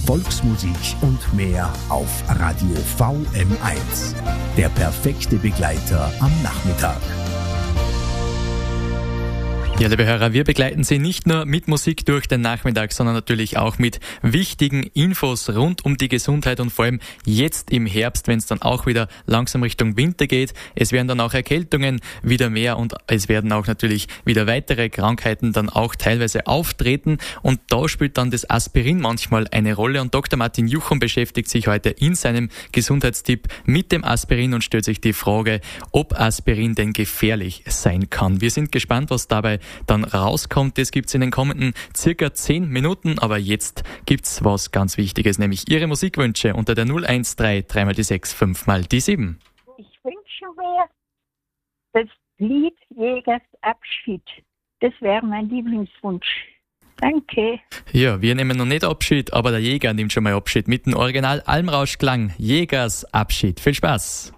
Volksmusik und mehr auf Radio VM1. Der perfekte Begleiter am Nachmittag. Ja, liebe Hörer, wir begleiten Sie nicht nur mit Musik durch den Nachmittag, sondern natürlich auch mit wichtigen Infos rund um die Gesundheit und vor allem jetzt im Herbst, wenn es dann auch wieder langsam Richtung Winter geht. Es werden dann auch Erkältungen wieder mehr und es werden auch natürlich wieder weitere Krankheiten dann auch teilweise auftreten und da spielt dann das Aspirin manchmal eine Rolle und Dr. Martin Juchum beschäftigt sich heute in seinem Gesundheitstipp mit dem Aspirin und stellt sich die Frage, ob Aspirin denn gefährlich sein kann. Wir sind gespannt, was dabei dann rauskommt. Das gibt's in den kommenden circa 10 Minuten, aber jetzt gibt's was ganz Wichtiges, nämlich Ihre Musikwünsche unter der 013 3 die 6 5 die 7. Ich wünsche mir das Lied Jägers Abschied. Das wäre mein Lieblingswunsch. Danke. Ja, wir nehmen noch nicht Abschied, aber der Jäger nimmt schon mal Abschied mit dem Original Almrauschklang. Jägers Abschied. Viel Spaß.